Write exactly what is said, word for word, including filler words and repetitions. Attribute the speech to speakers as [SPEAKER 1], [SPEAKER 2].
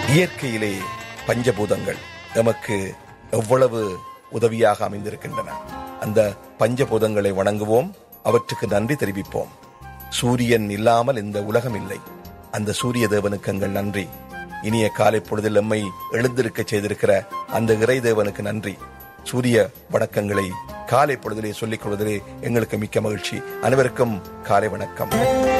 [SPEAKER 1] இயற்கையிலே பஞ்சபூதங்கள் நமக்கு எவ்வளவு உதவியாக அமைந்திருக்கின்றன. அந்த பஞ்சபூதங்களை வணங்குவோம், அவற்றுக்கு நன்றி தெரிவிப்போம். சூரியன் இல்லாமல் இந்த உலகம் இல்லை. அந்த சூரிய தேவனுக்கு எங்கள் நன்றி. இனிய காலை பொழுதில் எம்மை எழுந்திருக்க செய்திருக்கிற அந்த இறை தேவனுக்கு நன்றி. சூரிய வணக்கங்களை காலை பொழுதிலே சொல்லிக் கொள்வதிலே எங்களுக்கு மிக்க மகிழ்ச்சி. அனைவருக்கும் காலை வணக்கம்.